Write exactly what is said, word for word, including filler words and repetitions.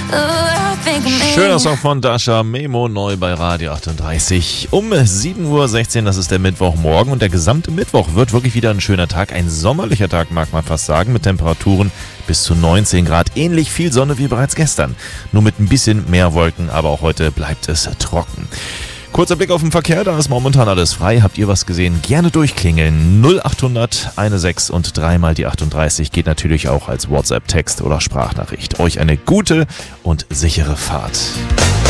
Schöner Song von Dasha, Memo, neu bei Radio achtunddreißig. Um sieben Uhr sechzehn, das ist der Mittwochmorgen und der gesamte Mittwoch wird wirklich wieder ein schöner Tag. Ein sommerlicher Tag, mag man fast sagen, mit Temperaturen bis zu neunzehn Grad. Ähnlich viel Sonne wie bereits gestern. Nur mit ein bisschen mehr Wolken, aber auch heute bleibt es trocken. Kurzer Blick auf den Verkehr, da ist momentan alles frei. Habt ihr was gesehen? Gerne durchklingeln. null achthundert sechzehn und dreimal die achtunddreißig geht natürlich auch als WhatsApp-Text oder Sprachnachricht. Euch eine gute und sichere Fahrt.